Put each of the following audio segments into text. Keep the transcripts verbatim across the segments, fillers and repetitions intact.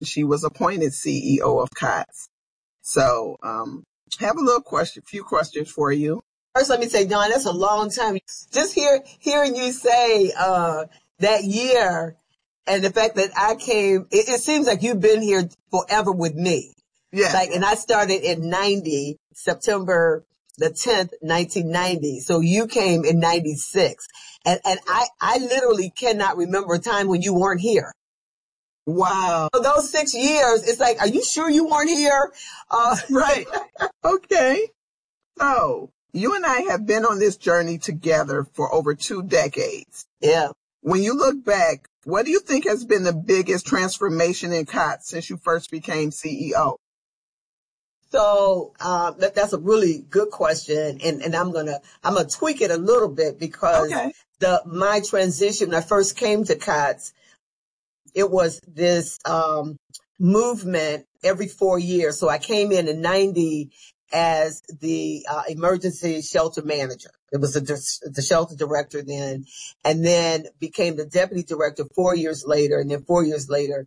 she was appointed C E O of COTS. So, um, have a little question, few questions for you. First, let me say, Dawn, that's a long time. Just hear, hearing you say, uh, that year and the fact that I came, it, it seems like you've been here forever with me. Yeah. Like, and I started in ninety, September the tenth, nineteen ninety. So you came in ninety-six. And, and I, I literally cannot remember a time when you weren't here. Wow. So those six years, it's like, are you sure you weren't here? Uh, right. Okay. So you and I have been on this journey together for over two decades. Yeah. When you look back, what do you think has been the biggest transformation in COTS since you first became C E O? So, uh, that, that's a really good question. And, and I'm going to, I'm going to tweak it a little bit because okay. the, my transition, when I first came to COTS, it was this, um, movement every four years. So I came in in ninety as the, uh, emergency shelter manager. It was the, the shelter director then, and then became the deputy director four years later. And then four years later,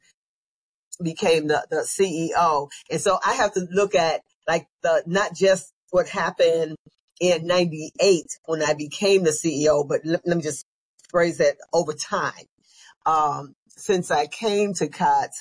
became the, the C E O. And so I have to look at like the, not just what happened in ninety-eight when I became the C E O, but let, let me just phrase that over time. Um, since I came to COTS,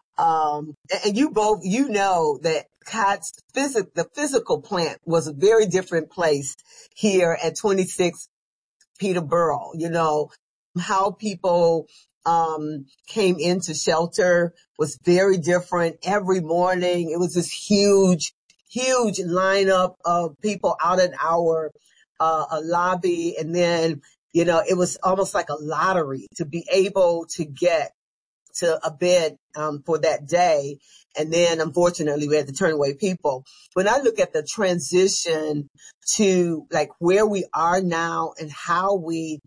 um, and you both, you know that COTS physic, the physical plant was a very different place here at twenty-six Peterborough, you know, how people um, came into shelter was very different every morning. It was this huge, huge lineup of people out in our uh, a lobby. And then, you know, it was almost like a lottery to be able to get to a bed um, for that day. And then, unfortunately, we had to turn away people. When I look at the transition to like where we are now and how we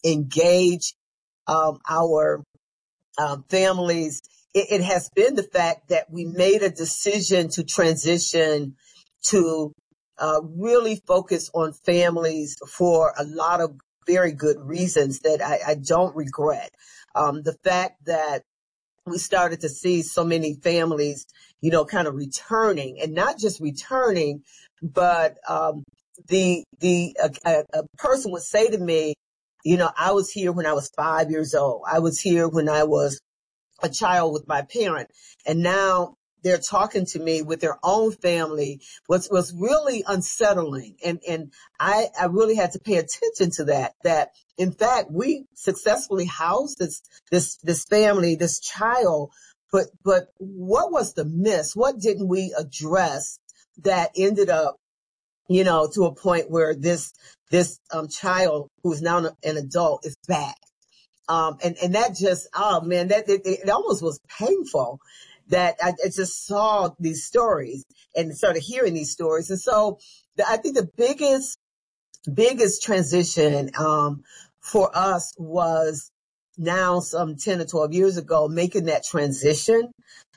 engage um, our um, families, it, it has been the fact that we made a decision to transition to uh, really focus on families for a lot of very good reasons that I, I don't regret. Um, the fact that we started to see so many families, you know, kind of returning, and not just returning, but um, the the a, a person would say to me, you know, I was here when I was five years old. I was here when I was a child with my parent, and now they're talking to me with their own family. Was was really unsettling, and and I I really had to pay attention to that. That in fact we successfully housed this this this family, this child, but but what was the miss? What didn't we address that ended up, you know, to a point where this this um child who is now an adult is back. Um, and, and that just, oh man, that, it, it almost was painful that I, I just saw these stories and started hearing these stories. And so the, I think the biggest, biggest transition, um, for us was now some ten or twelve years ago, making that transition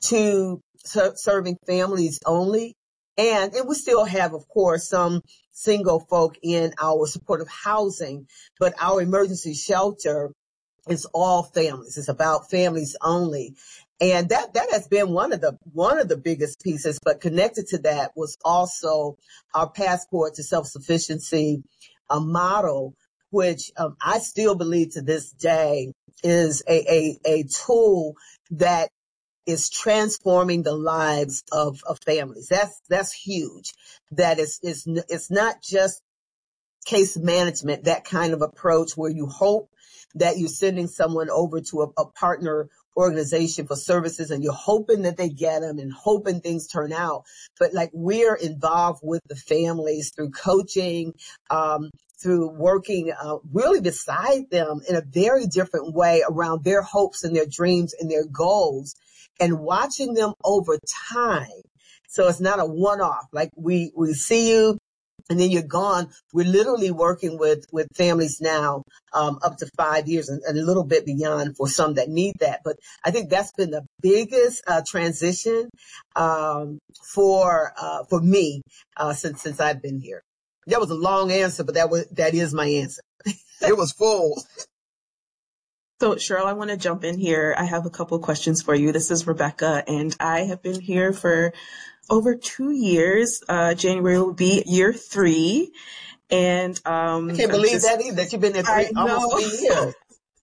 to ser- serving families only. And, and we still have, of course, some single folk in our supportive housing, but our emergency shelter, it's all families. It's about families only. And that, that has been one of the, one of the biggest pieces, but connected to that was also our passport to self-sufficiency, a model, which um, I still believe to this day is a, a, a tool that is transforming the lives of, of families. That's, that's huge. That is, is, it's not just case management, that kind of approach where you hope that you're sending someone over to a, a partner organization for services and you're hoping that they get them and hoping things turn out. But like we're involved with the families through coaching, um, through working uh, really beside them in a very different way around their hopes and their dreams and their goals and watching them over time. So it's not a one-off. Like we, we see you, and then you're gone. We're literally working with, with families now, um, up to five years and, and a little bit beyond for some that need that. But I think that's been the biggest, uh, transition, um, for, uh, for me, uh, since, since I've been here. That was a long answer, but that was, that is my answer. It was full. So, Cheryl, I want to jump in here. I have a couple of questions for you. This is Rebecca, and I have been here for over two years. Uh, January will be year three. And um, I can't I'm believe just, that either, that you've been there I three, almost know. three years.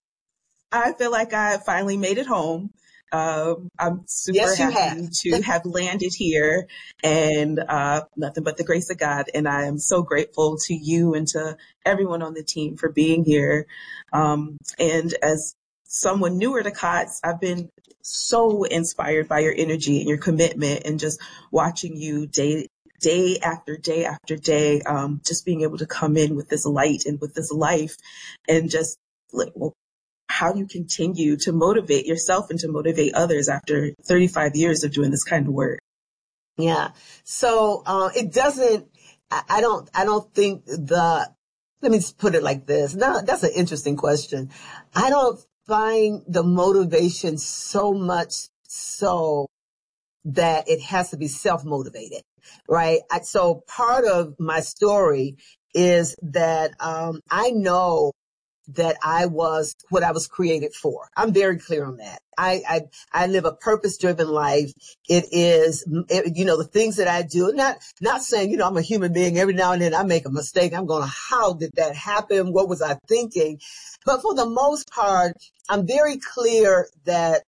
I feel like I finally made it home. Um, I'm super Yes, you have. happy to have landed here, and uh, nothing but the grace of God. And I am so grateful to you and to everyone on the team for being here. Um, and as someone newer to COTS, I've been so inspired by your energy and your commitment, and just watching you day day after day after day, um, just being able to come in with this light and with this life, and just like, well, how do you continue to motivate yourself and to motivate others after thirty-five years of doing this kind of work? Yeah. So, uh, it doesn't, I, I don't, I don't think the, let me just put it like this. No, that's an interesting question. I don't find the motivation so much so that it has to be self-motivated, right? I, so part of my story is that, um, I know that I was what I was created for. I'm very clear on that. I, I, I live a purpose-driven life. It is, it, you know, the things that I do, not, not saying, you know, I'm a human being. Every now and then I make a mistake. I'm going, how did that happen? What was I thinking? But for the most part, I'm very clear that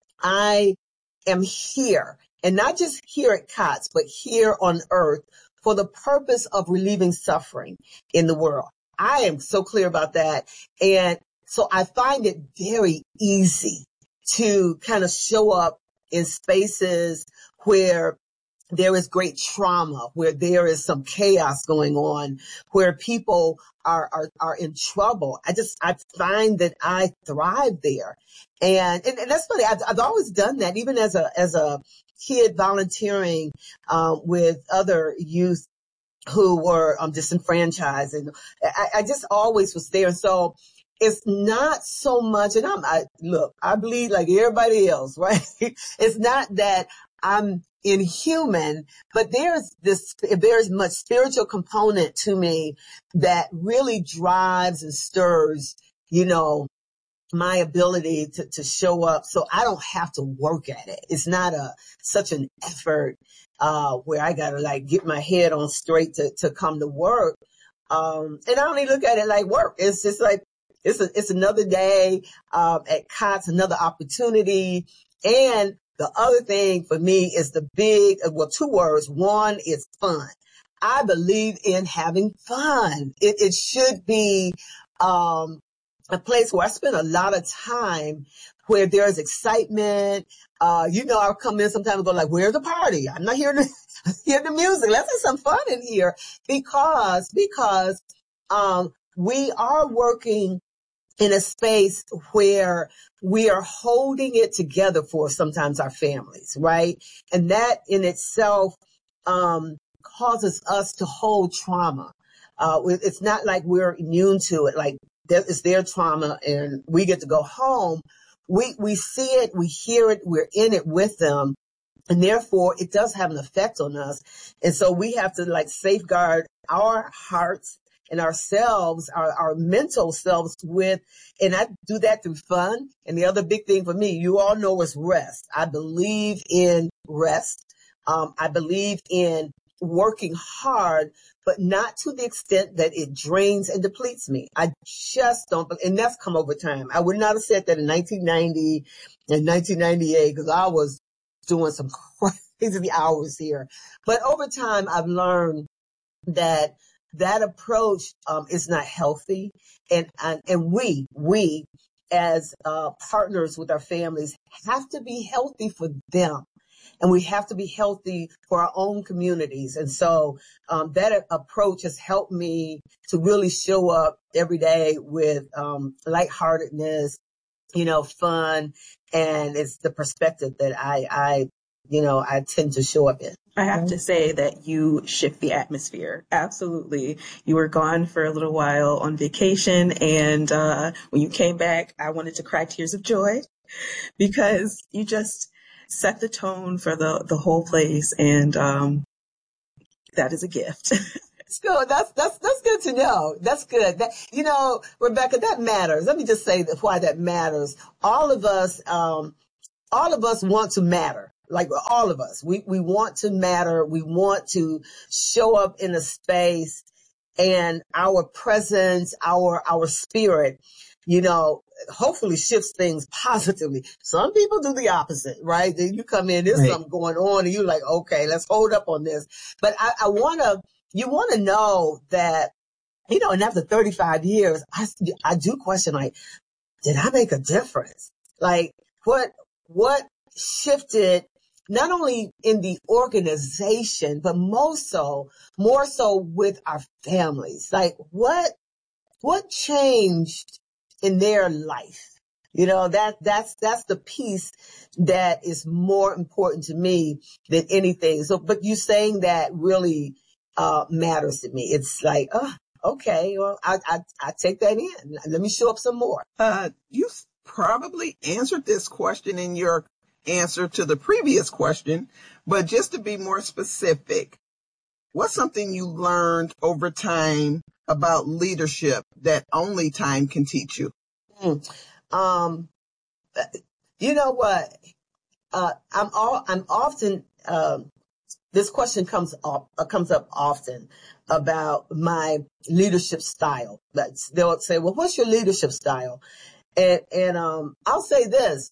I am here, and not just here at COTS, but here on earth for the purpose of relieving suffering in the world. I am so clear about that. And so I find it very easy to kind of show up in spaces where there is great trauma, where there is some chaos going on, where people are, are, are in trouble. I just, I find that I thrive there. And, and, and that's funny. I've, I've always done that, even as a, as a kid volunteering, um, with other youth who were um, disenfranchised. And I, I just always was there. So it's not so much, and I'm, I, look, I bleed like everybody else, right? It's not that I'm inhuman, but there's this, there's much spiritual component to me that really drives and stirs, you know, my ability to, to show up, so I don't have to work at it. It's not a, such an effort, uh, where I gotta like get my head on straight to, to come to work. Um, and I don't even look at it like work. It's just like, it's a, it's another day, um, at COTS, another opportunity. And the other thing for me is the big, well, two words. One is fun. I believe in having fun. It, it should be, um, a place where I spend a lot of time, where there's excitement. Uh, you know, I'll come in sometimes and go like, where's the party? I'm not hearing the, hear the music. Let's have some fun in here, because, because, um, we are working in a space where we are holding it together for sometimes our families, right? And that in itself, um, causes us to hold trauma. Uh, it's not like we're immune to it. Like, it's their trauma and we get to go home. We, we see it, we hear it, we're in it with them. And therefore it does have an effect on us. And so we have to like safeguard our hearts and ourselves, our, our mental selves with, and I do that through fun. And the other big thing for me, you all know, is rest. I believe in rest. Um, I believe in working hard, but not to the extent that it drains and depletes me. I just don't, and that's come over time. I would not have said that in nineteen ninety and nineteen ninety-eight, because I was doing some crazy hours here. But over time, I've learned that that approach um, is not healthy. And, and, and we, we as uh, partners with our families have to be healthy for them. And we have to be healthy for our own communities. And so um, that approach has helped me to really show up every day with um, lightheartedness, you know, fun. And it's the perspective that I, I, you know, I tend to show up in. I have to say that you shift the atmosphere. Absolutely. You were gone for a little while on vacation. And uh, when you came back, I wanted to cry tears of joy, because you just set the tone for the, the whole place. And um, that is a gift. So that's, that's, that's good to know. That's good. That, you know, Rebecca, that matters. Let me just say that why that matters. All of us, um, all of us want to matter. Like all of us, we, we want to matter. We want to show up in a space, and our presence, our, our spirit, you know, hopefully shifts things positively. Some people do the opposite, right? Then you come in, there's Right. something going on, and you're like, okay, let's hold up on this. But I, I want to, you want to know that, you know, and after thirty-five years, I, I do question, like, did I make a difference? Like, what, what shifted not only in the organization, but most so, more so with our families? Like, what, what changed in their life? You know, that, that's, that's the piece that is more important to me than anything. So, but you saying that really, uh, matters to me. It's like, oh, okay, well, I, I, I take that in. Let me show up some more. Uh, you probably answered this question in your answer to the previous question, but just to be more specific, what's something you learned over time about leadership that only time can teach you? Mm. Um, you know what? Uh, I'm all, I'm often, um, this question comes up, uh, comes up often about my leadership style. That's, they'll say, well, what's your leadership style? And, and, um, I'll say this.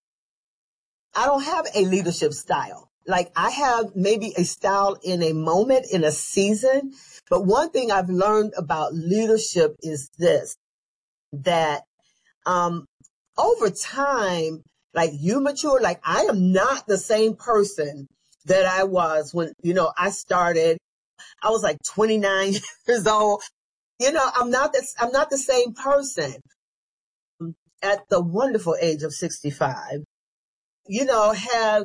I don't have a leadership style. Like, I have maybe a style in a moment, in a season. But one thing I've learned about leadership is this, that, um, over time, like, you mature, like, I am not the same person that I was when, you know, I started. I was like twenty-nine years old. You know, I'm not this, I'm not the same person at the wonderful age of sixty-five. You know, have,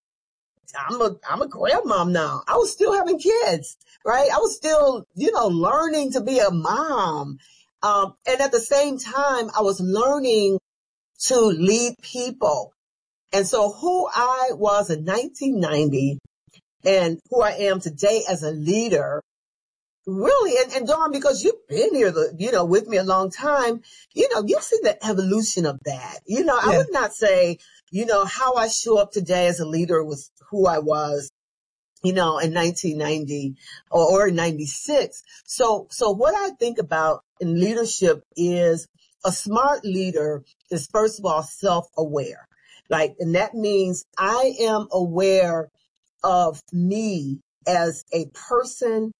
I'm a, I'm a grandmom now. I was still having kids, right? I was still, you know, learning to be a mom. Um, and at the same time, I was learning to lead people. And so who I was in nineteen ninety and who I am today as a leader, really, and, and Dawn, because you've been here, the, you know, with me a long time, you know, you've seen the evolution of that. You know, I Yeah. would not say, you know, how I show up today as a leader was who I was, you know, in nineteen ninety or, or ninety-six. So, so what I think about in leadership is a smart leader is, first of all, self-aware. Like, and that means I am aware of me as a person,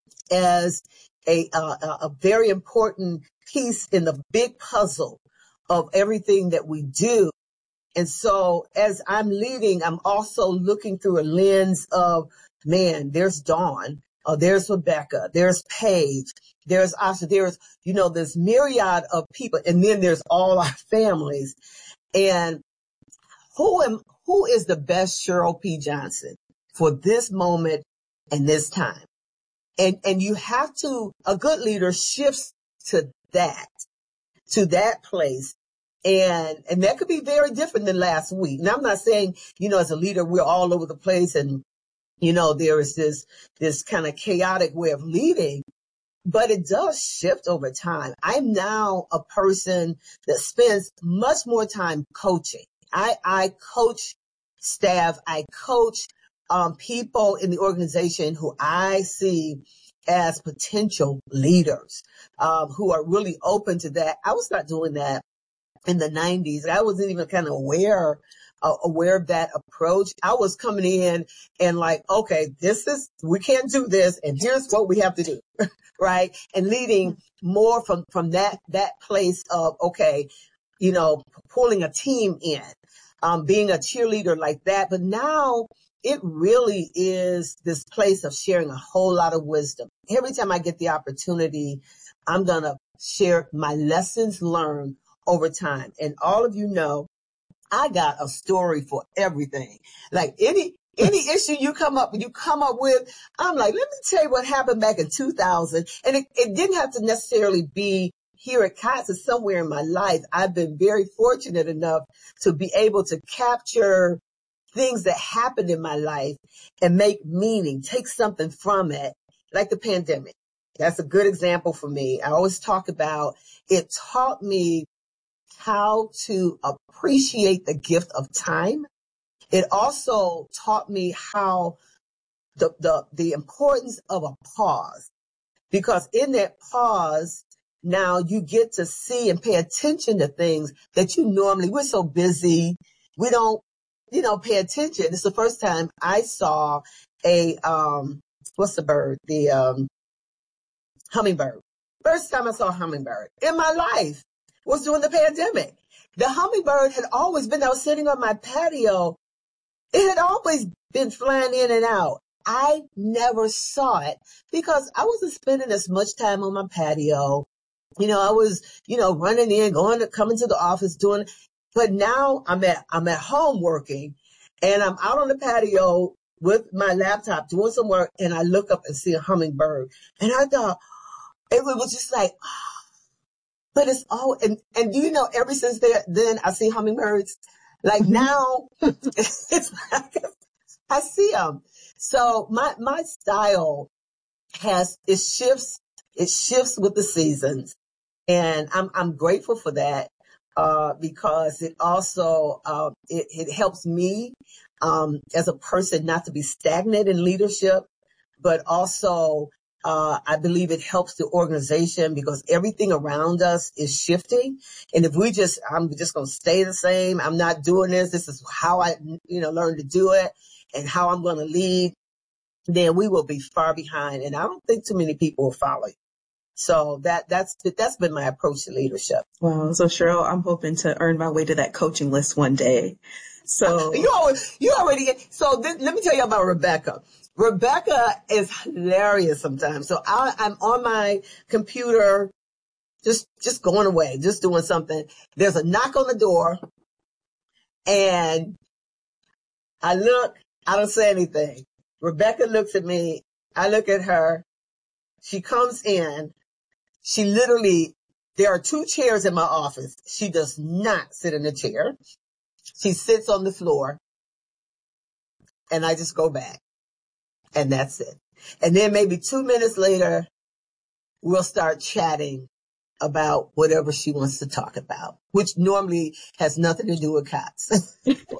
as a, uh, a very important piece in the big puzzle of everything that we do. And so as I'm leading, I'm also looking through a lens of, man, there's Dawn, uh, there's Rebecca, there's Paige, there's Asha, there's, you know, this myriad of people. And then there's all our families. And who am, who is the best Cheryl P. Johnson for this moment and this time? And, and you have to, a good leader shifts to that, to that place. And, and that could be very different than last week. Now, I'm not saying, you know, as a leader, we're all over the place and, you know, there is this, this kind of chaotic way of leading, but it does shift over time. I'm now a person that spends much more time coaching. I, I coach staff. I coach, um, people in the organization who I see as potential leaders, um, who are really open to that. I was not doing that in the nineties. I wasn't even kind of aware, uh, aware of that approach. I was coming in and like, okay, this is, we can't do this. And here's what we have to do. Right. And leading more from, from that, that place of, okay, you know, pulling a team in, um, being a cheerleader like that. But now it really is this place of sharing a whole lot of wisdom. Every time I get the opportunity, I'm going to share my lessons learned over time. And all of you know, I got a story for everything. Like any, any issue you come up, you come up with, I'm like, let me tell you what happened back in two thousand. And it, it didn't have to necessarily be here at Cots. It's somewhere in my life. I've been very fortunate enough to be able to capture things that happened in my life and make meaning, take something from it, like the pandemic. That's a good example for me. I always talk about it taught me how to appreciate the gift of time. It also taught me how the, the, the importance of a pause, because in that pause, now you get to see and pay attention to things that you normally, we're so busy. We don't, you know, pay attention. It's the first time I saw a, um, what's the bird? The, um, hummingbird. First time I saw a hummingbird in my life was during the pandemic. The hummingbird had always been, I was sitting on my patio. It had always been flying in and out. I never saw it because I wasn't spending as much time on my patio. You know, I was, you know, running in, going to, coming to the office, doing, but now I'm at, I'm at home working and I'm out on the patio with my laptop doing some work, and I look up and see a hummingbird. And I thought, it was just like, but it's all, and, and do you know, ever since there, then I see hummingbirds. Like mm-hmm. now, it's like, I see them. So my, my style has, it shifts, it shifts with the seasons. And I'm, I'm grateful for that, uh, because it also, uh, it, it helps me, um, as a person not to be stagnant in leadership, but also, uh, I believe it helps the organization because everything around us is shifting. And if we just, I'm just going to stay the same. I'm not doing this. This is how I, you know, learned to do it and how I'm going to lead. Then we will be far behind. And I don't think too many people will follow you. So that, that's, that's been my approach to leadership. Wow. So Cheryl, I'm hoping to earn my way to that coaching list one day. So you always, you already, so th- let me tell you about Rebecca. Rebecca is hilarious sometimes. So I, I'm on my computer, just, just going away, just doing something. There's a knock on the door and I look, I don't say anything. Rebecca looks at me. I look at her. She comes in. She literally, there are two chairs in my office. She does not sit in a chair. She sits on the floor and I just go back and that's it. And then maybe two minutes later, we'll start chatting about whatever she wants to talk about, which normally has nothing to do with cats.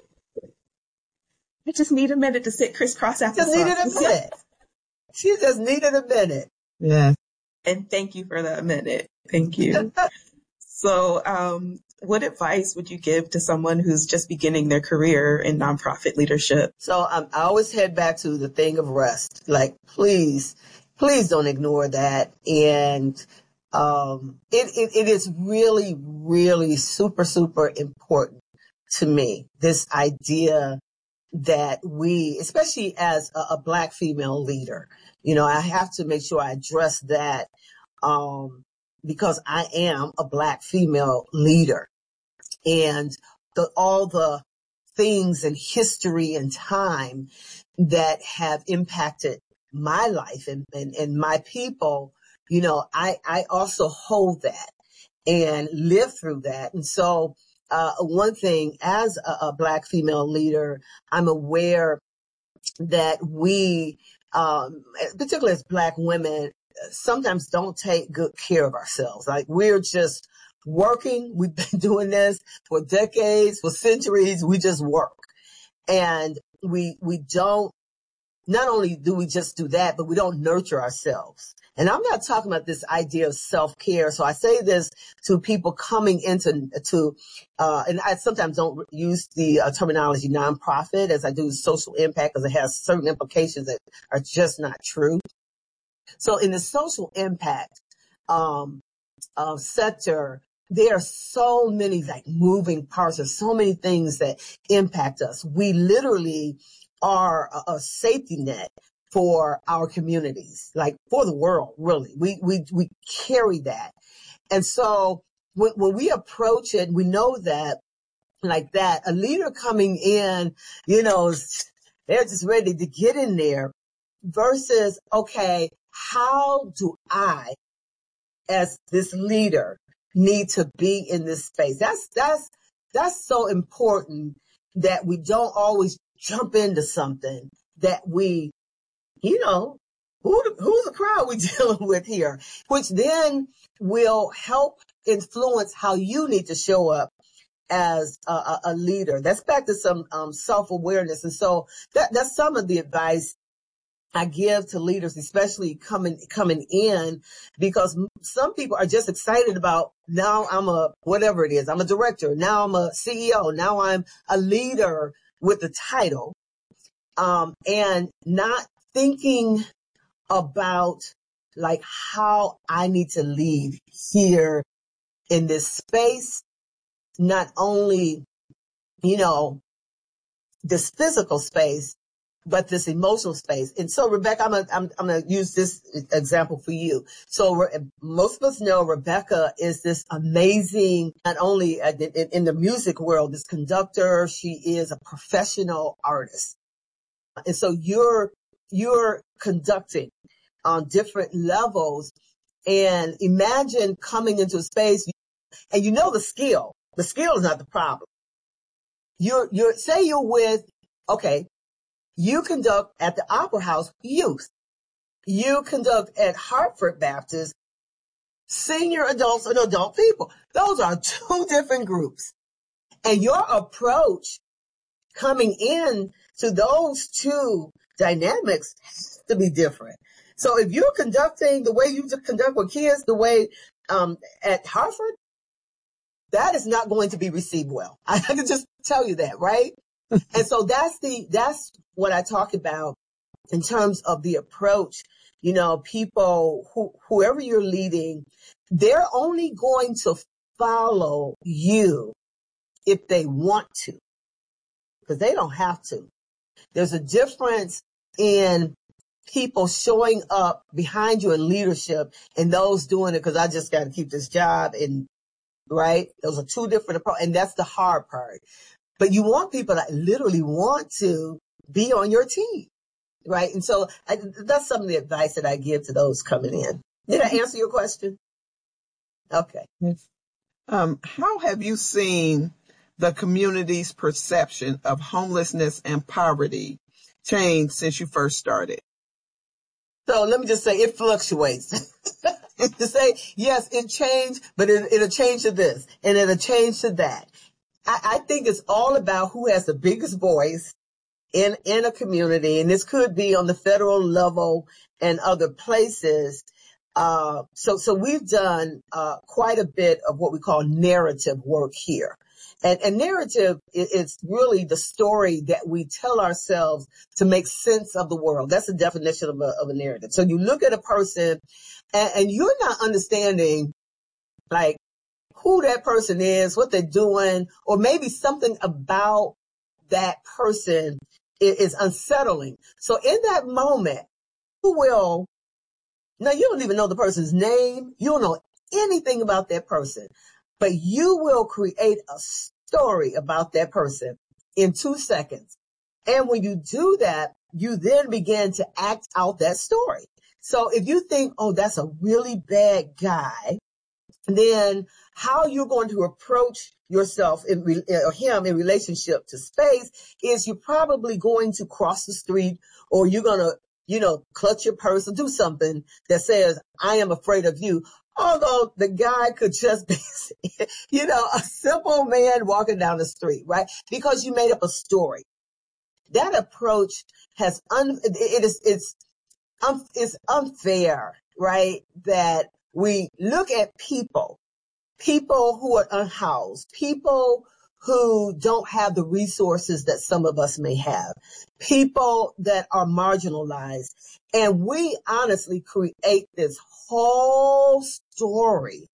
I just need a minute to sit crisscross applesauce. Just needed a minute. She just needed a minute. Yeah. And thank you for that minute. Thank you. So, um, what advice would you give to someone who's just beginning their career in nonprofit leadership? So um, I always head back to the thing of rest. Like, please, please don't ignore that. And um, it, it, it is really, really super, super important to me, this idea that we, especially as a, a Black female leader, you know, I have to make sure I address that um, because I am a Black female leader. And the, all the things in history and time that have impacted my life and, and, and my people, you know, I, I also hold that and live through that. And so, uh, one thing as a, a Black female leader, I'm aware that we, um, particularly as Black women, sometimes don't take good care of ourselves. Like we're just working. We've been doing this for decades, for centuries. We just work. And we, we don't, not only do we just do that, but we don't nurture ourselves. And I'm not talking about this idea of self-care. So I say this to people coming into, to, uh, and I sometimes don't use the uh, terminology nonprofit as I do social impact because it has certain implications that are just not true. So in the social impact, um, uh, sector, there are so many like moving parts. There's so many things that impact us. We literally are a, a safety net for our communities, like for the world, really. We, we, we carry that. And so when, when we approach it, we know that like that, a leader coming in, you know, they're just ready to get in there versus, okay, how do I, as this leader, need to be in this space? That's, that's, that's so important that we don't always jump into something that we, you know, who the, who's the crowd we dealing with here? Which then will help influence how you need to show up as a, a, a leader. That's back to some um, self-awareness. And so that, that's some of the advice I give to leaders, especially coming coming in, because some people are just excited about, now I'm a, whatever it is, I'm a director, now I'm a C E O, now I'm a leader with the title, um, and not thinking about like how I need to lead here in this space, not only, you know, this physical space, but this emotional space. And so, Rebecca, I'm gonna, I'm, I'm gonna use this example for you. So Re- most of us know Rebecca is this amazing, not only in, in the music world, this conductor, she is a professional artist. And so you're, you're conducting on different levels, and imagine coming into a space and you know the skill, the skill is not the problem. You're, you're, say you're with, okay, you conduct at the Opera House youth. You conduct at Hartford Baptist senior adults and adult people. Those are two different groups. And your approach coming in to those two dynamics has to be different. So if you're conducting the way you conduct with kids, the way um, at Hartford, that is not going to be received well. I can just tell you that, right? And so that's the, that's what I talk about in terms of the approach. You know, people who, whoever you're leading, they're only going to follow you if they want to, because they don't have to. There's a difference in people showing up behind you in leadership and those doing it because I just got to keep this job, and right? Those are two different approaches, and that's the hard part. But you want people that literally want to be on your team, right? And so I, that's some of the advice that I give to those coming in. Did I answer your question? Okay. Um, how have you seen the community's perception of homelessness and poverty change since you first started? So let me just say it fluctuates. To say, yes, it changed, but it, it'll change to this and it'll change to that. I, I think it's all about who has the biggest voice in, in a community. And this could be on the federal level and other places. Uh, so, so we've done, uh, quite a bit of what we call narrative work here. And, and narrative is really the story that we tell ourselves to make sense of the world. That's the definition of a, of a narrative. So you look at a person and, and you're not understanding like who that person is, what they're doing, or maybe something about that person is, is unsettling. So in that moment, you will, now you don't even know the person's name. You don't know anything about that person, but you will create a story about that person in two seconds. And when you do that, you then begin to act out that story. So if you think, oh, that's a really bad guy, then how you're going to approach yourself in, or him in relationship to space is you're probably going to cross the street, or you're going to, you know, clutch your purse or do something that says, I am afraid of you. Although the guy could just be, you know, a simple man walking down the street, right? Because you made up a story. That approach has, un, it is, it's, um, it's unfair, right? That we look at people, people who are unhoused, people who don't have the resources that some of us may have, people that are marginalized. And we honestly create this whole story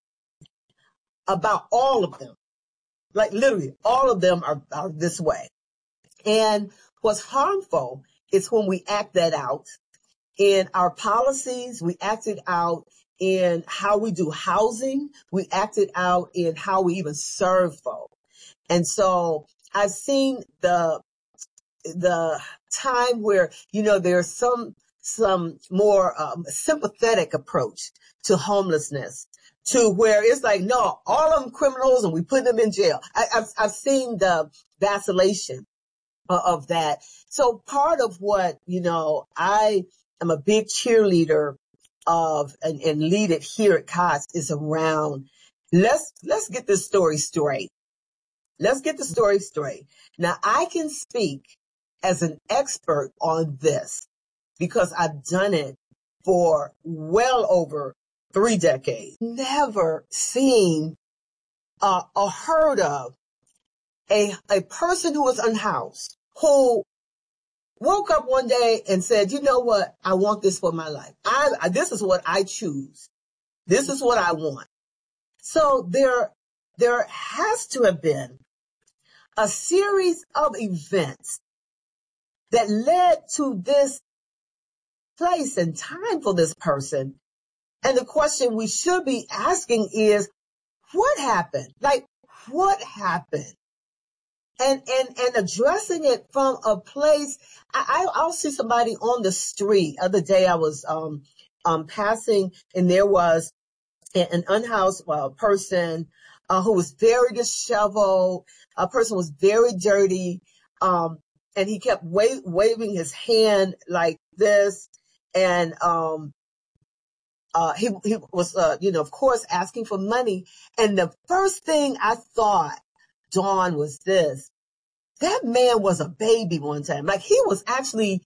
about all of them. Like literally all of them are, are this way. And what's harmful is when we act that out in our policies, we act it out in how we do housing, we act it out in how we even serve folk. And so I've seen the, the time where, you know, there's some, some more um, sympathetic approach to homelessness, to where it's like, no, all of them criminals and we put them in jail. I, I've, I've seen the vacillation of that. So part of what, you know, I am a big cheerleader of and, and lead it here at COTS is around let's let's get this story straight. Let's get the story straight. Now I can speak as an expert on this because I've done it for well over three decades. Never seen uh, or heard of a a person who was unhoused who woke up one day and said, you know what? I want this for my life. I, I this is what I choose. This is what I want. So there, there has to have been a series of events that led to this place and time for this person. And the question we should be asking is, what happened? Like, what happened? And, and, and addressing it from a place, I, I'll see somebody on the street. Other day I was, um, um, passing and there was an unhoused uh, person, uh, who was very disheveled. A person was very dirty. Um, and he kept wa- waving his hand like this. And, um, uh, he, he was, uh, you know, of course asking for money. And the first thing I thought, Dawn, was this. That man was a baby one time. Like he was actually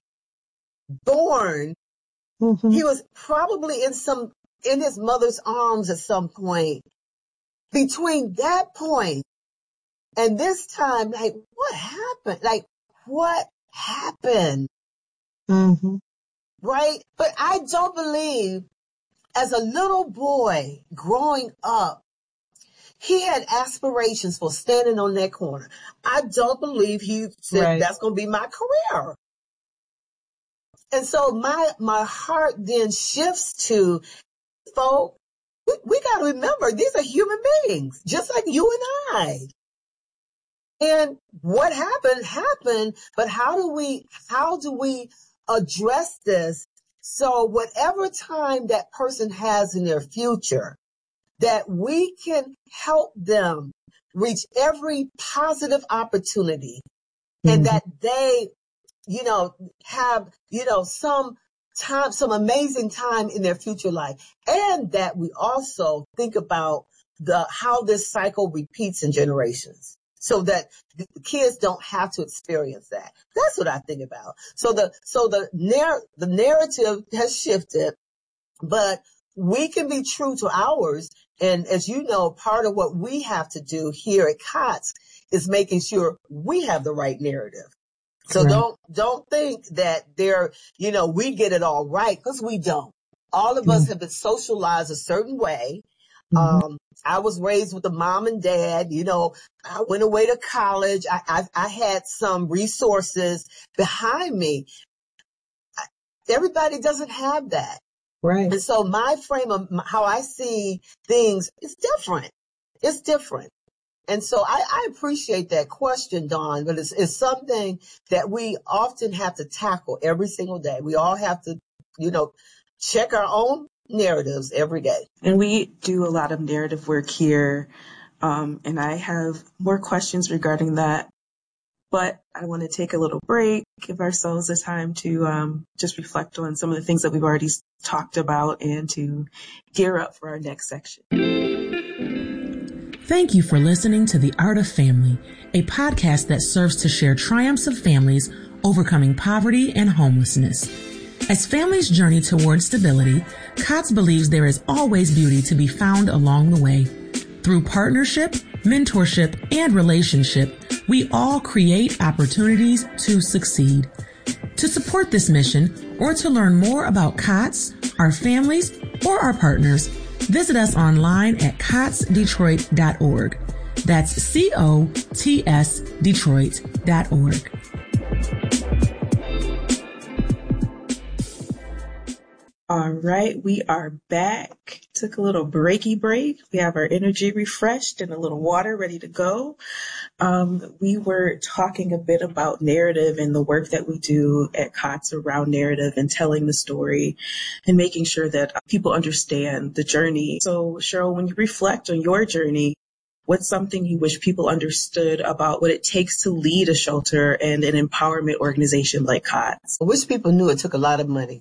born. Mm-hmm. He was probably in some, in his mother's arms at some point. Between that point and this time, like what happened? Like what happened? Mm-hmm. Right? But I don't believe as a little boy growing up, he had aspirations for standing on that corner. I don't believe he said right. That's going to be my career. And so my, my heart then shifts to, folks, we, we got to remember these are human beings, just like you and I. And what happened, happened, but how do we, how do we address this? So whatever time that person has in their future, that we can help them reach every positive opportunity mm-hmm. and that they, you know, have, you know, some time, some amazing time in their future life. And that we also think about the, how this cycle repeats in generations so that the kids don't have to experience that. That's what I think about. So the, so the narr, the narrative has shifted, but we can be true to ours. And as you know, part of what we have to do here at COTS is making sure we have the right narrative. So right. don't, don't think that they're, you know, we get it all right, because we don't. All of mm-hmm. us have been socialized a certain way. Mm-hmm. Um, I was raised with a mom and dad, you know, I went away to college. I, I, I had some resources behind me. Everybody doesn't have that. Right. And so my frame of how I see things is different. It's different. And so I, I appreciate that question, Dawn, but it's, it's something that we often have to tackle every single day. We all have to, you know, check our own narratives every day. And we do a lot of narrative work here. Um, and I have more questions regarding that. But I want to take a little break, give ourselves a time to um, just reflect on some of the things that we've already talked about and to gear up for our next section. Thank you for listening to The Art of Family, a podcast that serves to share triumphs of families overcoming poverty and homelessness. As families journey towards stability, COTS believes there is always beauty to be found along the way. Through partnership, mentorship, and relationship, we all create opportunities to succeed. To support this mission or to learn more about COTS, our families, or our partners, visit us online at cots detroit dot org. That's C O T S Detroit dot org. All right, we are back. Took a little breaky break. We have our energy refreshed and a little water ready to go. Um, we were talking a bit about narrative and the work that we do at COTS around narrative and telling the story and making sure that people understand the journey. So, Cheryl, when you reflect on your journey, what's something you wish people understood about what it takes to lead a shelter and an empowerment organization like COTS? I wish people knew it took a lot of money,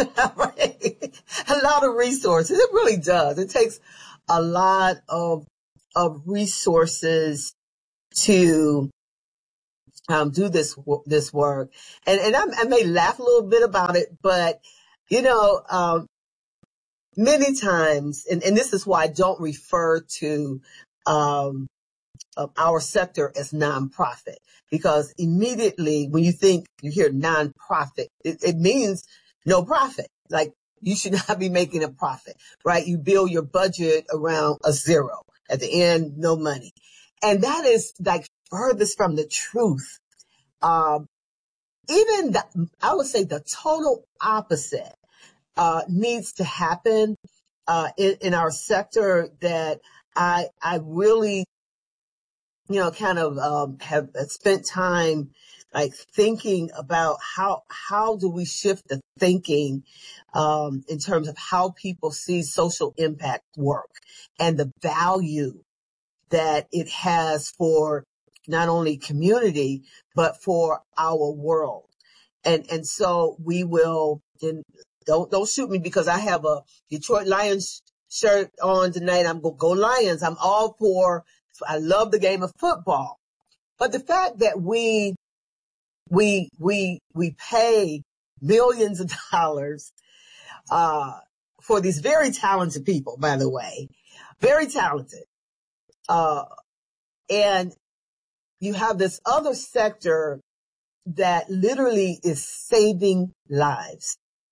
right? A lot of resources. It really does. It takes a lot of of resources to um, do this this work. And and I, I may laugh a little bit about it, but you know, um, many times, and, and this is why I don't refer to um, uh, our sector as nonprofit, because immediately when you think, you hear nonprofit, it, it means no profit. Like, you should not be making a profit, right? You build your budget around a zero. At the end, no money. And that is like furthest from the truth. Um, even the, I would say the total opposite uh, needs to happen uh, in, in our sector, that I, I really, you know, kind of um, have spent time like thinking about how how do we shift the thinking um, in terms of how people see social impact work and the value that it has for not only community but for our world. And and so we will. And don't don't shoot me because I have a Detroit Lions shirt on tonight. I'm gonna go Lions. I'm all for. I love the game of football, but the fact that we we we we pay millions of dollars uh for these very talented people, by the way, very talented, uh and you have this other sector that literally is saving lives,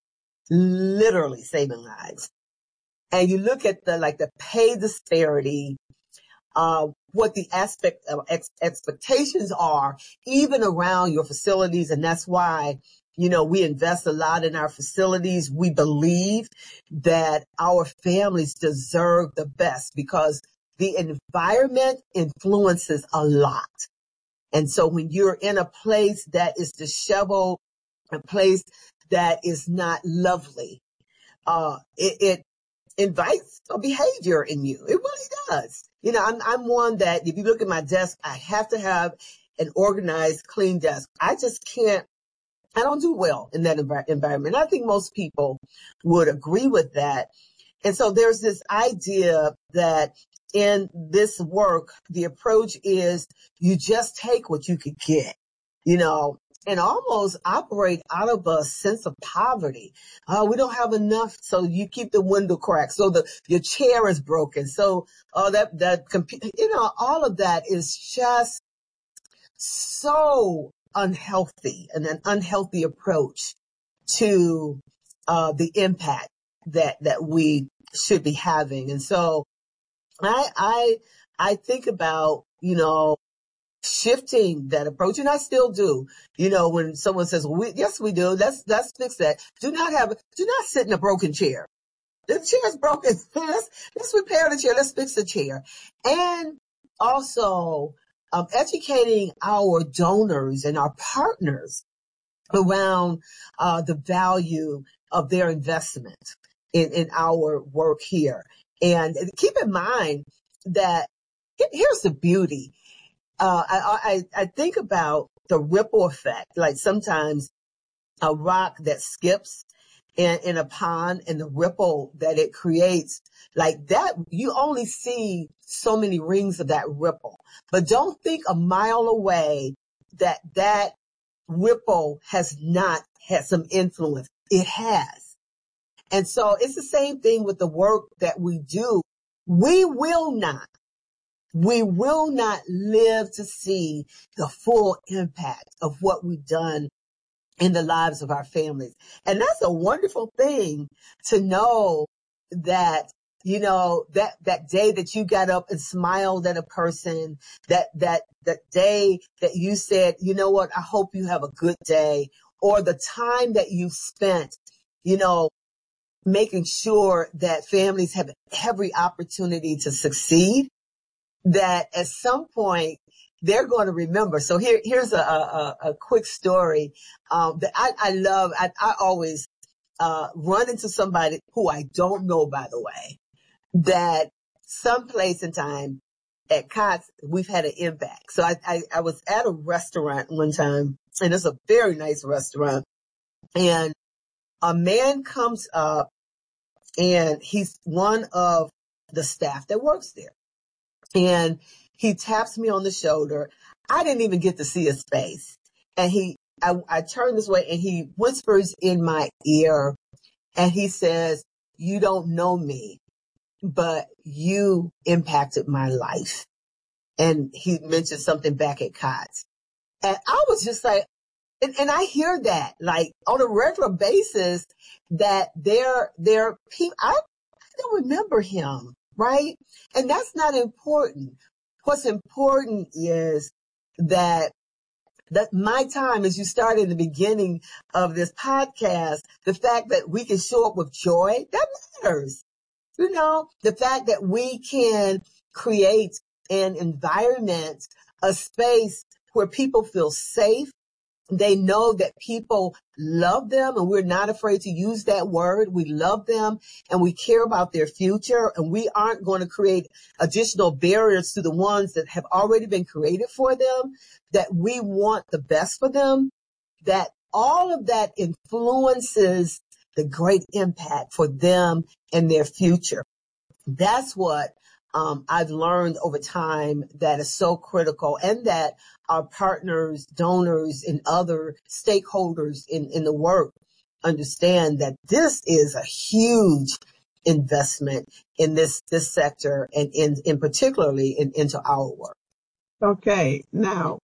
literally saving lives, and you look at the like the pay disparity, uh, what the aspect of ex- expectations are, even around your facilities. And that's why, you know, we invest a lot in our facilities. We believe that our families deserve the best because the environment influences a lot. And so when you're in a place that is disheveled, a place that is not lovely, uh, it, it invites a behavior in you. It really does. You know, I'm, I'm one that if you look at my desk, I have to have an organized, clean desk. I just can't, I don't do well in that env- environment. I think most people would agree with that. And so there's this idea that in this work, the approach is you just take what you could get, you know, and almost operate out of a sense of poverty. Uh, we don't have enough, so you keep the window cracked. So the your chair is broken. So uh, that that compu- you know, all of that is just so unhealthy, and an unhealthy approach to uh, the impact that that we should be having. And so I I I think about, you know, shifting that approach, and I still do. You know, when someone says, well, we, yes, we do. Let's let's fix that. Do not have do not sit in a broken chair. The chair's broken. let's let's repair the chair. Let's fix the chair. And also um, educating our donors and our partners around uh, the value of their investment in, in our work here. And keep in mind that here's the beauty. Uh, I, I, I think about the ripple effect. Like sometimes a rock that skips in, in a pond and the ripple that it creates, like that, you only see so many rings of that ripple. But don't think a mile away that that ripple has not had some influence. It has. And so it's the same thing with the work that we do. We will not, we will not live to see the full impact of what we've done in the lives of our families. And that's a wonderful thing to know that, you know, that, that day that you got up and smiled at a person, that, that, that day that you said, you know what, I hope you have a good day, or the time that you spent, you know, making sure that families have every opportunity to succeed, that at some point they're going to remember. So here, here's a, a, a quick story um, that I, I love. I, I always uh, run into somebody who I don't know, by the way, that someplace in time at COTS, we've had an impact. So I, I, I was at a restaurant one time, and it's a very nice restaurant, and a man comes up, and he's one of the staff that works there. And he taps me on the shoulder. I didn't even get to see his face. And he, I, I turn this way, and he whispers in my ear, and he says, "You don't know me, but you impacted my life." And he mentioned something back at COTS. And I was just like, and, and I hear that like on a regular basis, that there, there people, I, I don't remember him, right? And that's not important. What's important is that that my time, as you started in the beginning of this podcast, the fact that we can show up with joy, that matters. You know, the fact that we can create an environment, a space where people feel safe. They know that people love them, and we're not afraid to use that word. We love them, and we care about their future, and we aren't going to create additional barriers to the ones that have already been created for them, that we want the best for them, that all of that influences the great impact for them and their future. That's what Um, I've learned over time that is so critical, and that our partners, donors, and other stakeholders in, in the work understand that this is a huge investment in this, this sector, and in, in particularly in, into our work. Okay. Now,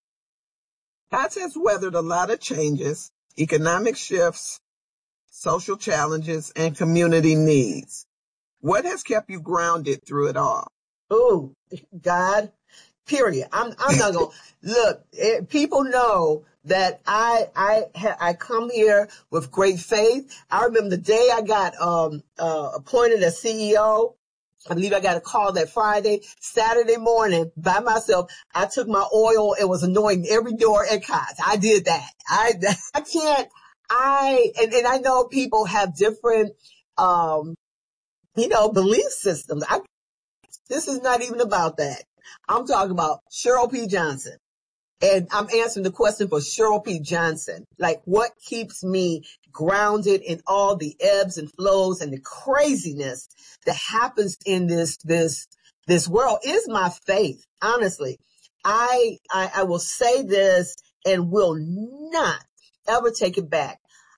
COTS has weathered a lot of changes, economic shifts, social challenges, and community needs. What has kept you grounded through it all? Oh, God, period. I'm, I'm not going to look. It, people know that I, I, ha, I come here with great faith. I remember the day I got, um, uh, appointed as C E O. I believe I got a call that Friday, Saturday morning by myself. I took my oil and was anointing every door at COTS. I did that. I, I can't, I, and, and I know people have different, um, you know, belief systems. I, This is not even about that. I'm talking about Cheryl P. Johnson. And I'm answering the question for Cheryl P. Johnson. Like, what keeps me grounded in all the ebbs and flows and the craziness that happens in this, this, this world is my faith. Honestly, I, I, I will say this and will not ever take it back.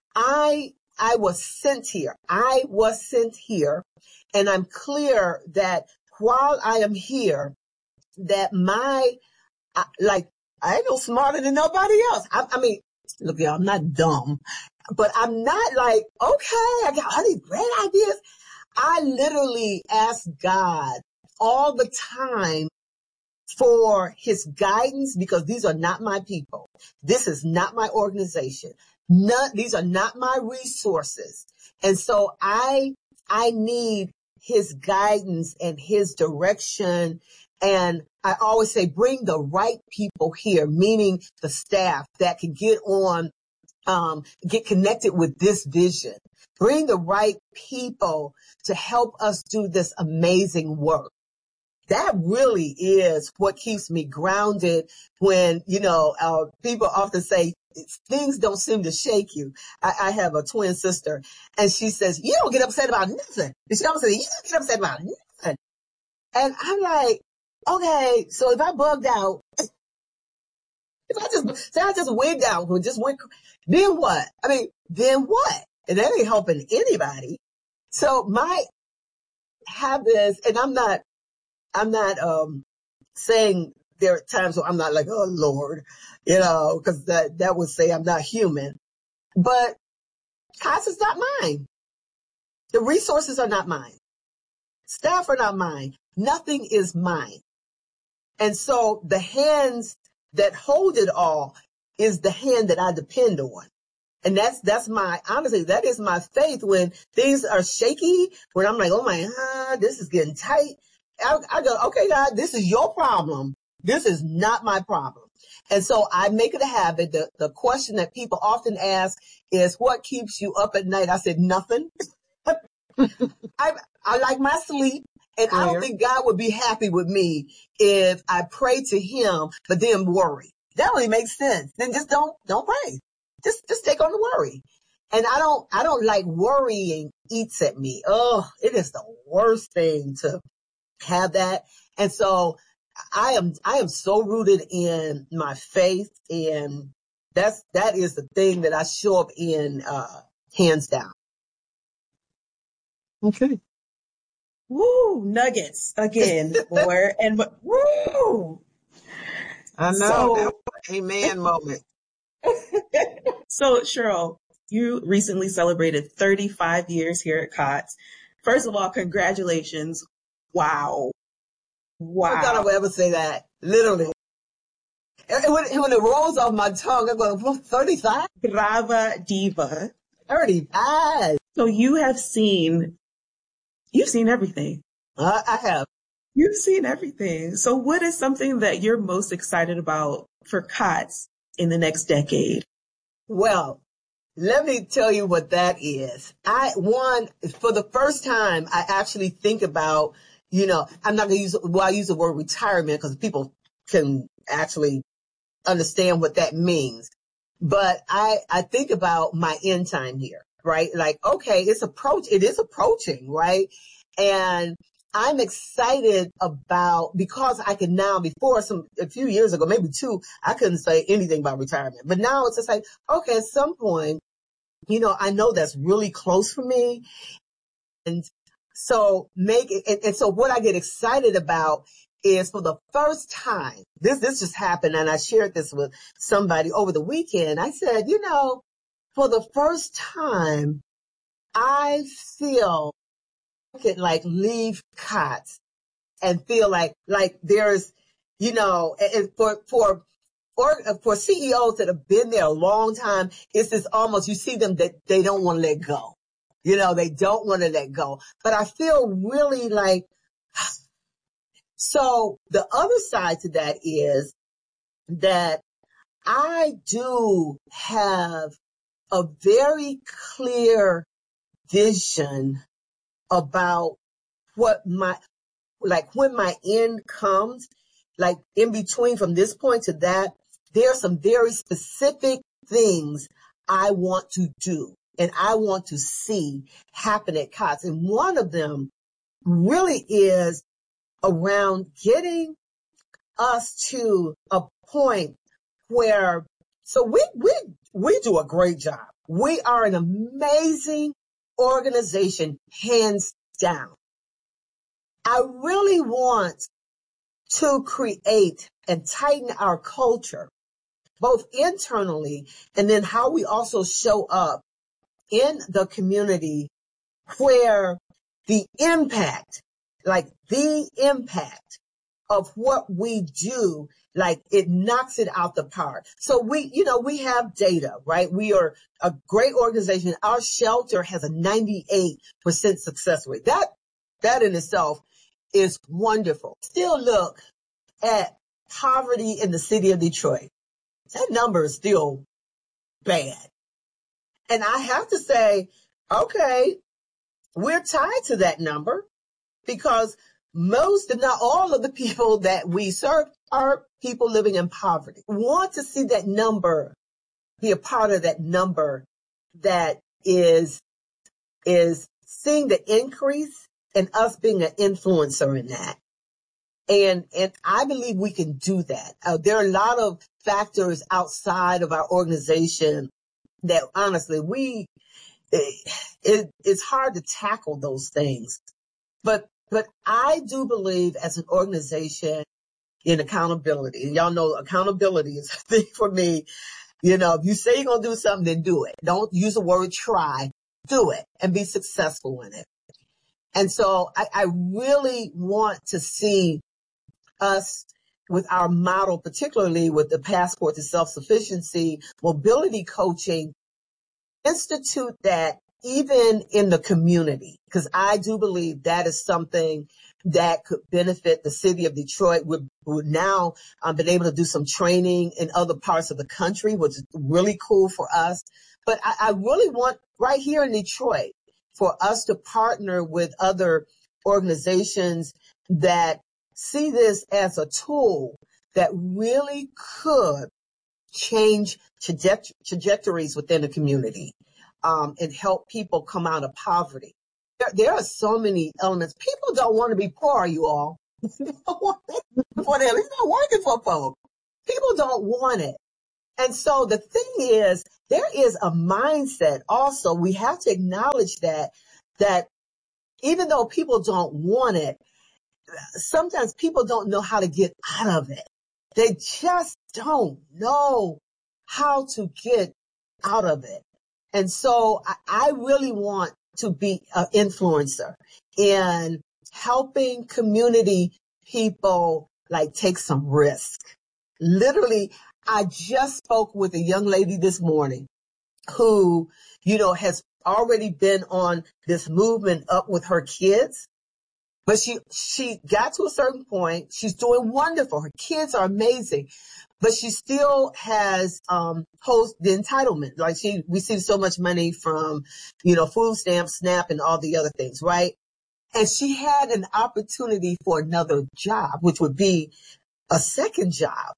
I, I was sent here. I was sent here, and I'm clear that while I am here, that my, I, like, I ain't no smarter than nobody else. I, I mean, look, y'all, I'm not dumb, but I'm not like, okay, I got all these great ideas. I literally ask God all the time for his guidance, because these are not my people. This is not my organization. None, these are not my resources. And so I, I need his guidance and his direction. And I always say, bring the right people here, meaning the staff that can get on, um, get connected with this vision. Bring the right people to help us do this amazing work. That really is what keeps me grounded when, you know, uh, people often say things don't seem to shake you. I, I have a twin sister, and she says, you don't get upset about nothing. And she always says, you don't get upset about nothing. And I'm like, okay, so if I bugged out, if I just, say I just wigged out, or just went, then what? I mean, then what? And that ain't helping anybody. So my habits, and I'm not, I'm not, um, saying there are times where I'm not like, oh Lord, you know, cause that, that would say I'm not human, but COTS is not mine. The resources are not mine. Staff are not mine. Nothing is mine. And so the hands that hold it all is the hand that I depend on. And that's, that's my, honestly, that is my faith when things are shaky, when I'm like, oh my God, this is getting tight. I, I go, okay, God, this is your problem. This is not my problem. And so I make it a habit. The, the question that people often ask is, what keeps you up at night? I said, nothing. I, I like my sleep, And Clear. I don't think God would be happy with me if I pray to him, but then worry. That only makes sense. Then just don't, don't pray. Just, just take on the worry. And I don't, I don't like worrying eats at me. Oh, it is the worst thing to have that. And so I am, I am so rooted in my faith, and that's, that is the thing that I show up in, uh, hands down. Okay. Woo, nuggets again, more and more. Woo. I know. So, that was an amen moment. So, Cheryl, you recently celebrated thirty-five years here at COTS. First of all, congratulations. Wow. Wow. I thought I would ever say that. Literally. And when, when it rolls off my tongue, I'm going, well, thirty-five? Brava diva. thirty-five. So you have seen, you've seen everything. Uh, I have. You've seen everything. So what is something that you're most excited about for COTS in the next decade? Well, let me tell you what that is. I, one, for the first time, I actually think about, you know, I'm not going to use, well, I use the word retirement because people can actually understand what that means. But I, I think about my end time here, right? Like, okay, it's approach, it is approaching, right? And I'm excited about, because I can now, before some, a few years ago, maybe two, I couldn't say anything about retirement. But now it's just like, okay, at some point, you know, I know that's really close for me. And so make it, and, and so what I get excited about is for the first time, this, this just happened, and I shared this with somebody over the weekend. I said, you know, for the first time, I feel I could like leave COTS and feel like, like there's, you know, and for, for, or for C E Os that have been there a long time, it's this almost, you see them that they don't want to let go. You know, they don't want to let go. But I feel really like, so the other side to that is that I do have a very clear vision about what my, like when my end comes, like in between from this point to that, there are some very specific things I want to do and I want to see happen at COTS. And one of them really is around getting us to a point where, so we, we, we do a great job. We are an amazing organization, hands down. I really want to create and tighten our culture, both internally and then how we also show up in the community, where the impact, like the impact of what we do, like it knocks it out the park. So we, you know, we have data, right? We are a great organization. Our shelter has a ninety-eight percent success rate. That, that in itself is wonderful. Still look at poverty in the city of Detroit. That number is still bad. And I have to say, okay, we're tied to that number because most, if not all, of the people that we serve are people living in poverty. We want to see that number, be a part of that number that is, is seeing the increase and us being an influencer in that. And, and I believe we can do that. Uh, there are a lot of factors outside of our organization that honestly we, it, it, it's hard to tackle those things. But, but I do believe as an organization in accountability, and y'all know accountability is a thing for me. You know, if you say you're going to do something, then do it. Don't use the word try, do it and be successful in it. And so I, I really want to see us with our model, particularly with the Passport to Self-Sufficiency, mobility coaching, institute that even in the community, because I do believe that is something that could benefit the city of Detroit. We've, we've now um, been able to do some training in other parts of the country, which is really cool for us. But I, I really want right here in Detroit for us to partner with other organizations that see this as a tool that really could change traje- trajectories within the community, um, and help people come out of poverty. There, there are so many elements. People don't want to be poor, you all. They don't want it for them. It's not working for folks. People don't want it. And so the thing is, there is a mindset also. We have to acknowledge that, that even though people don't want it, sometimes people don't know how to get out of it. They just don't know how to get out of it. And so I, I really want to be an influencer in helping community people like take some risk. Literally, I just spoke with a young lady this morning who, you know, has already been on this movement up with her kids. But she, she got to a certain point. She's doing wonderful. Her kids are amazing, but she still has, um, holds the entitlement. Like she receives so much money from, you know, food stamps, SNAP, and all the other things, right? And she had an opportunity for another job, which would be a second job.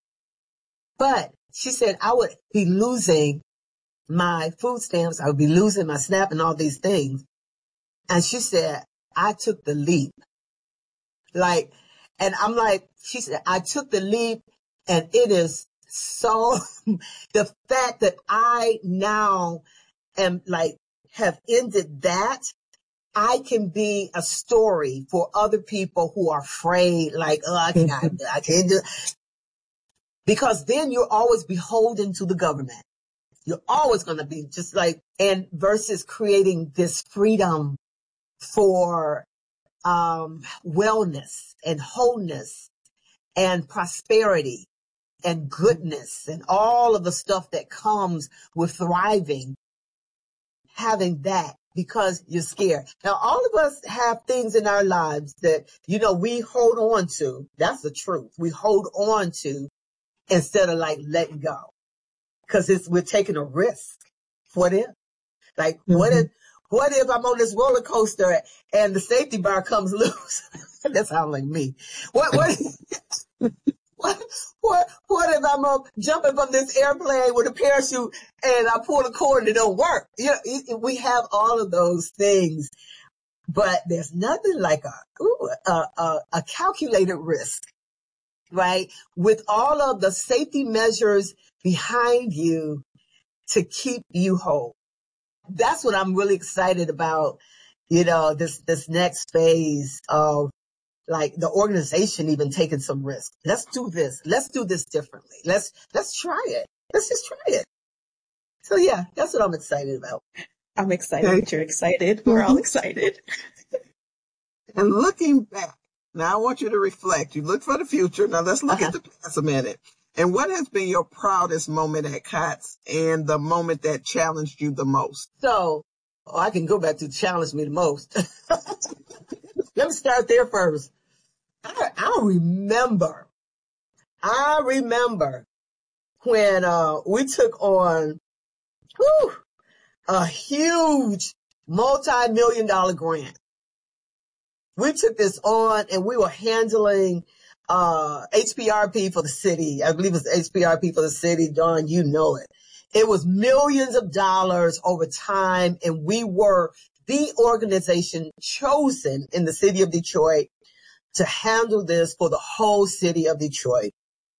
But she said, I would be losing my food stamps. I would be losing my SNAP and all these things. And she said, I took the leap. Like, and I'm like, she said, I took the leap, and it is so, the fact that I now am like, have ended that, I can be a story for other people who are afraid, like, oh, I can't, I can't do it. Because then you're always beholden to the government. You're always going to be just like, and versus creating this freedom for um, wellness and wholeness and prosperity and goodness and all of the stuff that comes with thriving, having that because you're scared. Now, all of us have things in our lives that, you know, we hold on to. That's the truth. We hold on to instead of like letting go, because it's, we're taking a risk. What if? Like, mm-hmm. what if, what if I'm on this roller coaster and the safety bar comes loose? That sounds like me. What, what, what, what, what if I'm uh, jumping from this airplane with a parachute and I pull the cord and it don't work? You know, it, we have all of those things, but there's nothing like a, ooh, a, a, a calculated risk, right? With all of the safety measures behind you to keep you whole. That's what I'm really excited about, you know, this, this next phase of like the organization even taking some risk. Let's do this. Let's do this differently. Let's, let's try it. Let's just try it. So yeah, that's what I'm excited about. I'm excited that you're excited. We're all excited. And looking back, now I want you to reflect. You look for the future. Now let's look uh-huh. at the past a minute. And what has been your proudest moment at COTS and the moment that challenged you the most? So, oh, I can go back to challenge me the most. Let me start there first. I, I remember, I remember when uh, we took on whew, a huge multi-million dollar grant. We took this on and we were handling uh H P R P for the city. I believe it's H P R P for the city. Dawn, you know it. It was millions of dollars over time, and we were the organization chosen in the city of Detroit to handle this for the whole city of Detroit.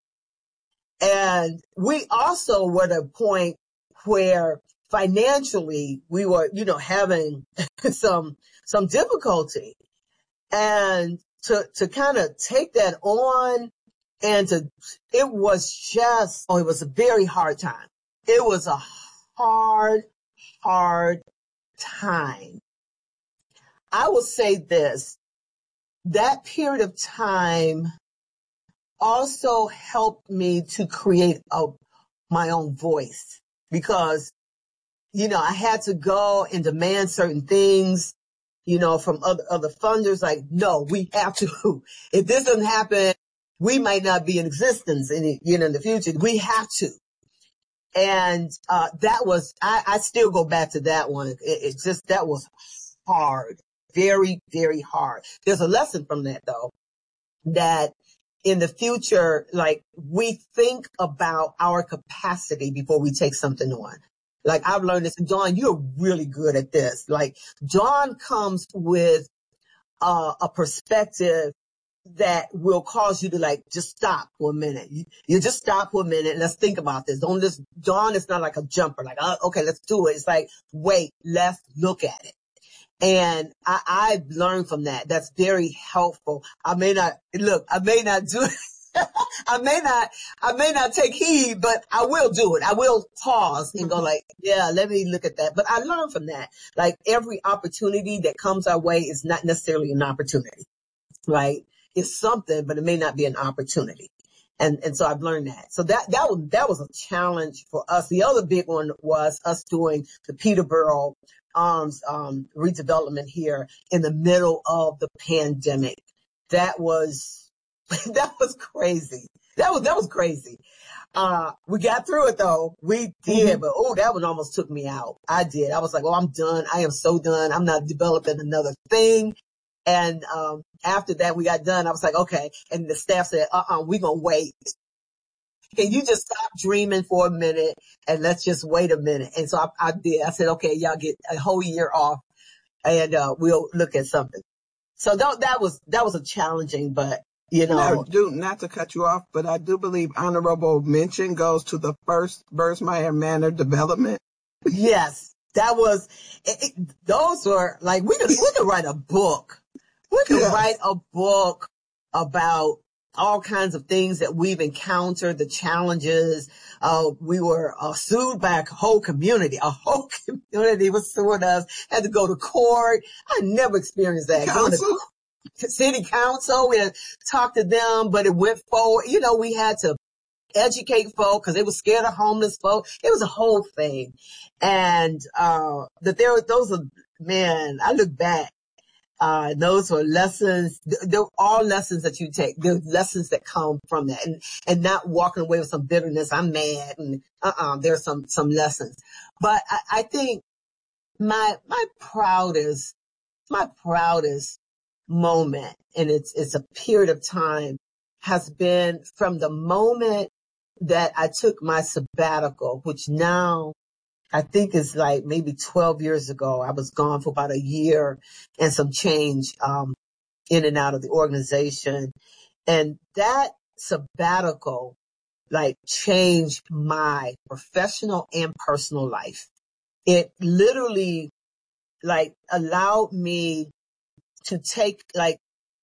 And we also were at a point where financially we were, you know, having some some difficulty. And to, to kind of take that on and to, it was just, oh, it was a very hard time. It was a hard, hard time. I will say this, that period of time also helped me to create a, my own voice, because, you know, I had to go and demand certain things, you know, from other, other funders, like, no, we have to, if this doesn't happen, we might not be in existence in, you know, in the future. We have to. And, uh, that was, I, I still go back to that one. It, it just, that was hard. very, very hard. There's a lesson from that though, that in the future, like we think about our capacity before we take something on. Like I've learned this, and Dawn, you're really good at this. Like Dawn comes with uh, a perspective that will cause you to like, just stop for a minute. You, you just stop for a minute and let's think about this. Don't just, Dawn is not like a jumper, like, oh, okay, let's do it. It's like, wait, let's look at it. And I, I've learned from that. That's very helpful. I may not, look, I may not do it. I may not, I may not take heed, but I will do it. I will pause and go like, yeah, let me look at that. But I learned from that. Like every opportunity that comes our way is not necessarily an opportunity, right? It's something, but it may not be an opportunity. And, and so I've learned that. So that, that was, that was a challenge for us. The other big one was us doing the Peterborough Arms, um, redevelopment here in the middle of the pandemic. That was, that was crazy. That was, that was crazy. Uh, we got through it though. We did, mm-hmm. But oh, that one almost took me out. I did. I was like, oh, I'm done. I am so done. I'm not developing another thing. And, um, after that we got done, I was like, okay. And the staff said, uh-uh, we're going to wait. Can you just stop dreaming for a minute and let's just wait a minute? And so I, I did. I said, okay, y'all get a whole year off and, uh, we'll look at something. So that, that was, that was a challenging, but you know. Now, do, not to cut you off, but I do believe honorable mention goes to the first Birsmeier Manor development. Yes, that was, it, it, those were like, we could, we could write a book. We could yes. write a book about all kinds of things that we've encountered, the challenges. Uh, we were uh, sued by a whole community. A whole community was suing us, had to go to court. I never experienced that. Going to city council, we had to talk to them, but it went forward. You know, we had to educate folk because they were scared of homeless folk. It was a whole thing. And, uh, that there were, those are, man, I look back. Uh, those were lessons. They're all lessons that you take. They're lessons that come from that, and and not walking away with some bitterness. I'm mad, and uh-uh. There's some some lessons. But I, I think my my proudest my proudest moment, and it's it's a period of time, has been from the moment that I took my sabbatical, which now I think it's like maybe twelve years ago. I was gone for about a year and some change, um, in and out of the organization. And that sabbatical, like, changed my professional and personal life. It literally, like, allowed me to take, like,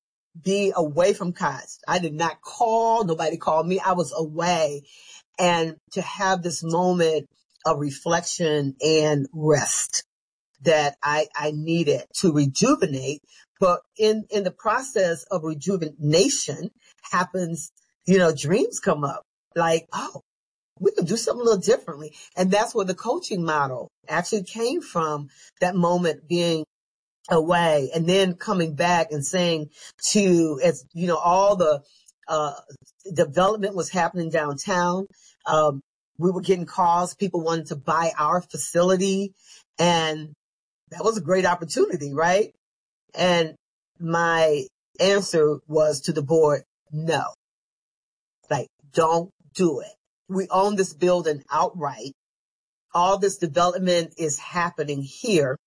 be away from C O T S. I did not call. Nobody called me. I was away. And to have this moment of reflection and rest that I, I needed to rejuvenate. But in, in the process of rejuvenation happens, you know, dreams come up like, oh, we could do something a little differently. And that's where the coaching model actually came from, that moment being away and then coming back and saying to, as you know, all the, uh, development was happening downtown. Um, We were getting calls. People wanted to buy our facility, and that was a great opportunity, right? And my answer was to the board, no. Like, don't do it. We own this building outright. All this development is happening here.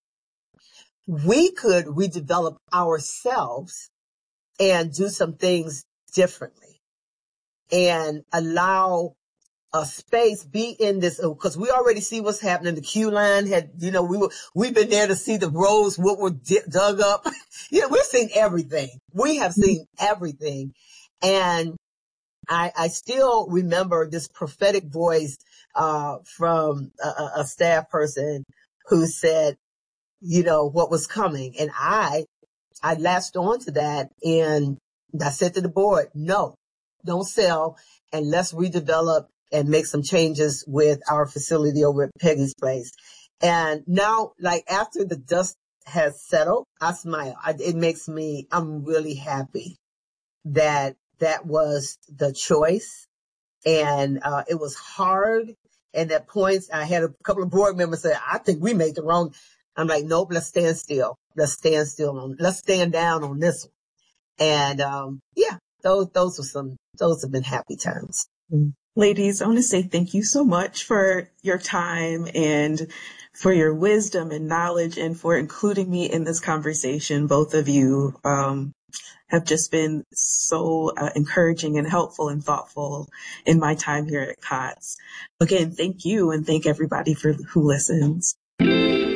We could redevelop ourselves and do some things differently and allow a space, be in this, because we already see what's happening. The Q line had, you know, we were, we've been there to see the roads, what were di- dug up. You know, we've seen everything. We have seen everything. And I, I still remember this prophetic voice, uh, from a, a staff person who said, you know, what was coming. And I, I latched on to that, and I said to the board, no, don't sell, and let's redevelop and make some changes with our facility over at Peggy's Place. And now, like, after the dust has settled, I smile. I, it makes me, I'm really happy that that was the choice. And, uh, it was hard. And at points, I had a couple of board members say, I think we made the wrong. I'm like, nope, let's stand still. let's stand still on, let's stand down on this one. And, um, yeah, those, those are some, those have been happy times. Ladies, I want to say thank you so much for your time and for your wisdom and knowledge and for including me in this conversation. Both of you, um, have just been so uh, encouraging and helpful and thoughtful in my time here at C O T S. Again, thank you and thank everybody for who listens.